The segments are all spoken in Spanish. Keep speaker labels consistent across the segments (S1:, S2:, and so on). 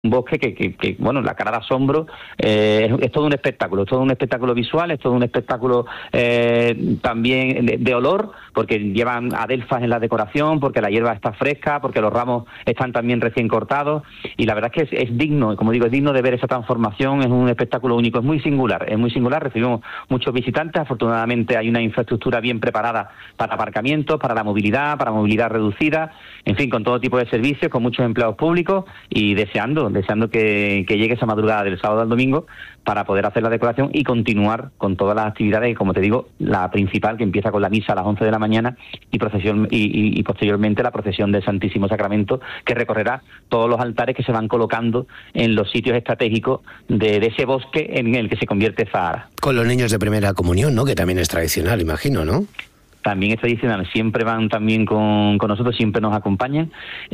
S1: un bosque que bueno, la cara de asombro, es todo un espectáculo visual, es todo un espectáculo también de olor, porque llevan adelfas en la decoración, porque la hierba está fresca, porque los ramos están también recién cortados, y la verdad es que es digno, como digo, es digno de ver esa transformación. Es un espectáculo único, es muy singular, recibimos muchos visitantes, afortunadamente hay una infraestructura bien preparada para aparcamientos, para la movilidad reducida, en fin, con todo tipo de servicios, con muchos empleados públicos, y deseando que llegue esa madrugada del sábado al domingo para poder hacer la decoración y continuar con todas las actividades, y como te digo, la principal, que empieza con la misa a las 11 de la mañana y posteriormente la procesión del Santísimo Sacramento, que recorrerá todos los altares que se van colocando en los sitios estratégicos de ese bosque en el que se convierte Zahara.
S2: Con los niños de primera comunión, ¿no? Que también es tradicional, imagino, ¿no?
S1: También es tradicional, siempre van también con nosotros, siempre nos acompañan.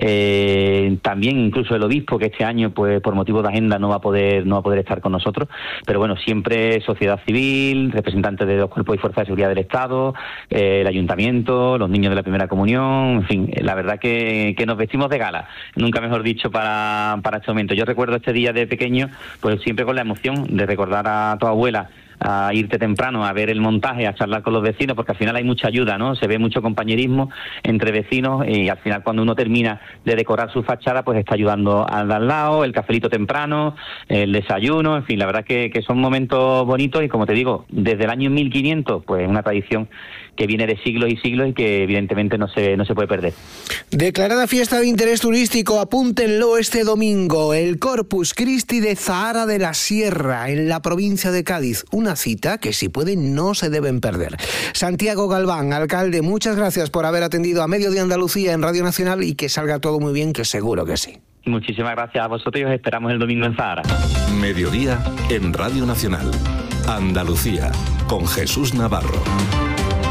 S1: También incluso el obispo, que este año pues por motivos de agenda no va a poder estar con nosotros, pero bueno, siempre sociedad civil, representantes de los cuerpos y fuerzas de seguridad del Estado, el ayuntamiento, los niños de la primera comunión, en fin, la verdad que nos vestimos de gala, nunca mejor dicho para este momento. Yo recuerdo este día de pequeño, pues siempre con la emoción de recordar a tu abuela, a irte temprano a ver el montaje, a charlar con los vecinos, porque al final hay mucha ayuda, ¿no? Se ve mucho compañerismo entre vecinos, y al final cuando uno termina de decorar su fachada, pues está ayudando al de al lado, el cafelito temprano, el desayuno, en fin, la verdad que son momentos bonitos, y como te digo, desde el año 1500, pues una tradición que viene de siglos y siglos y que evidentemente no se puede perder.
S2: Declarada fiesta de interés turístico, apúntenlo este domingo, el Corpus Christi de Zahara de la Sierra, en la provincia de Cádiz. Una cita que, si pueden, no se deben perder. Santiago Galván, alcalde, muchas gracias por haber atendido a Mediodía Andalucía en Radio Nacional, y que salga todo muy bien, que seguro que sí.
S1: Muchísimas gracias a vosotros y os esperamos el domingo en Zahara.
S3: Mediodía en Radio Nacional. Andalucía, con Jesús Navarro.